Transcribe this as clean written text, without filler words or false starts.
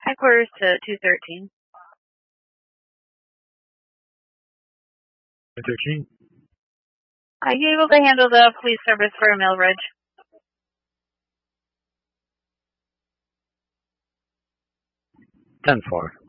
Headquarters to 213. 213. Are you able to handle the police service for Millridge? 10-4.